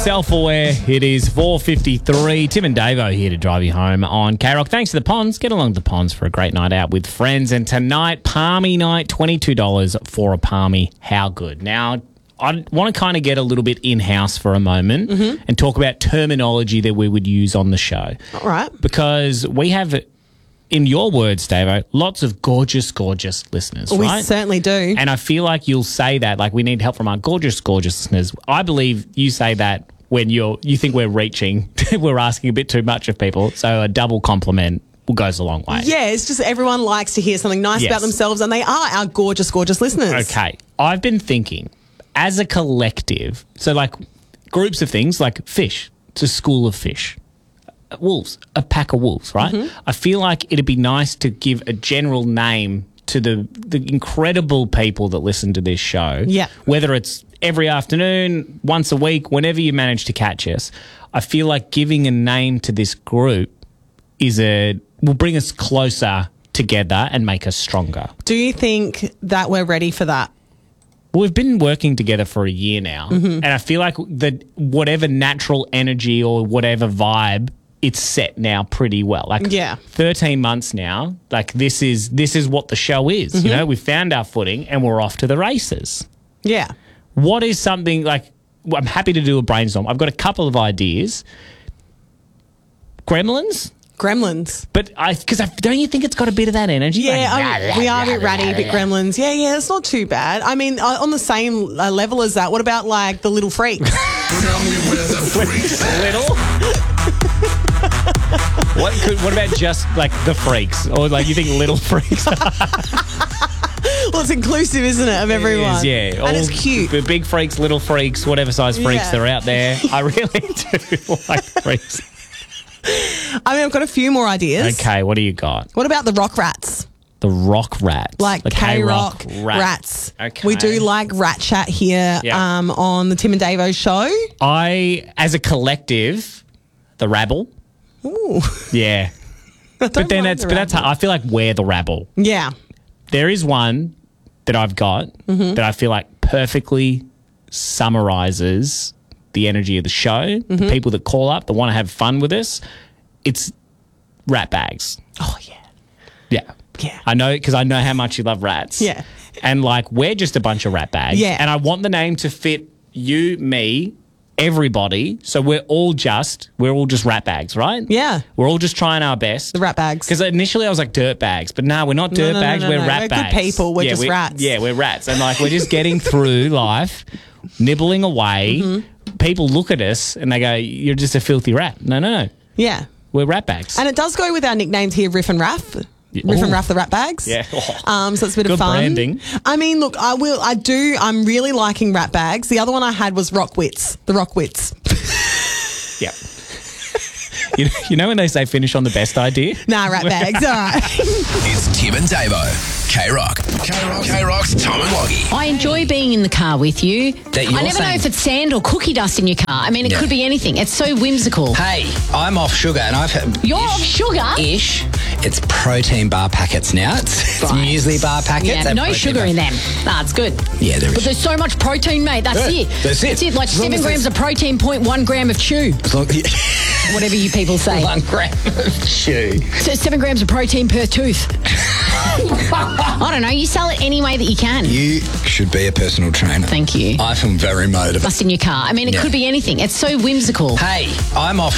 Self-Aware. It is 4:53. Tim and Davo here to drive you home on K-Rock. Thanks to the Ponds. Get along to the Ponds for a great night out with friends. And tonight, Palmy night, $22 for a Palmy. How good. Now, I want to kind of get a little bit in-house for a moment and talk about terminology that we would use on the show. All right. Because we have, in your words, Davo, lots of gorgeous, gorgeous listeners, right? We certainly do. And I feel like you'll say that, like, we need help from our gorgeous, gorgeous listeners. I believe you say that when you think we're reaching, we're asking a bit too much of people. So a double compliment goes a long way. Yeah, it's just everyone likes to hear something nice about themselves, and they are our gorgeous, gorgeous listeners. Okay. I've been thinking, as a collective, so like groups of things, like fish, it's a school of fish. Wolves, a pack of wolves, right? I feel like it'd be nice to give a general name to the incredible people that listen to this show. Yeah. Whether it's every afternoon, once a week, whenever you manage to catch us, I feel like giving a name to this group will bring us closer together and make us stronger. Do you think that we're ready for that? Well, we've been working together for a year now, and I feel like whatever natural energy or whatever vibe, it's set now pretty well. Like 13 months now, like this is what the show is. You know, we found our footing and we're off to the races. Yeah. What is something like, I'm happy to do a brainstorm. I've got a couple of ideas. Gremlins? But don't you think it's got a bit of that energy? Yeah, we are a bit ratty, a bit gremlins. Yeah, it's not too bad. I mean, on the same level as that, what about like the little freaks? Tell me where the freaks at. Little? What about just like the freaks? Or like you think little freaks? Well, it's inclusive, isn't it, of everyone? It is, yeah. And it's cute. The big freaks, little freaks, whatever size freaks that are out there. I really do like freaks. I mean, I've got a few more ideas. Okay, what do you got? What about the rock rats? The rock rats. Like K-Rock rats. Okay. We do like rat chat here on the Tim and Davo show. As a collective, the rabble. Ooh. Yeah. But that's how I feel like we're the rabble. Yeah. There is one that I've got that I feel like perfectly summarizes the energy of the show, the people that call up, that want to have fun with us. It's rat bags. Oh, yeah. Yeah. Yeah. I know, because I know how much you love rats. Yeah. And like, we're just a bunch of rat bags. Yeah. And I want the name to fit you, me, everybody. So we're all just rat bags, right? Yeah. We're all just trying our best. The rat bags. Because initially I was like dirt bags, but no, we're not dirt bags. We're rat bags. We're good people. We're just rats. Yeah, we're rats. And like, we're just getting through life, nibbling away. People look at us and they go, you're just a filthy rat. No. Yeah. We're rat bags. And it does go with our nicknames here, Riff and Raff. Riff and Raff the rat bags. Yeah. So it's a bit of fun. Good branding. I mean, look, I'm really liking rat bags. The other one I had was rock wits. The rock wits. Yeah. You know when they say finish on the best idea? Nah, rat bags. All right. It's Tim and Davo. K-Rock. K-Rock's Tom and Woggy. I enjoy being in the car with you. I never know if it's sand or cookie dust in your car. I mean, it could be anything. It's so whimsical. Hey, I'm off sugar and I've had... You're off sugar? Ish. It's protein bar packets now. It's muesli bar packets. Yeah, no sugar in them. Nah, it's good. Yeah, there is. But there's so much protein, mate. That's it. That's it. Like 7 grams of protein, 0.1 gram of chew. Whatever you people say. 1 gram of chew. So 7 grams of protein per tooth. I don't know. You sell it any way that you can. You should be a personal trainer. Thank you. I feel very motivated. Dust in your car. I mean, it could be anything. It's so whimsical. Hey, I'm off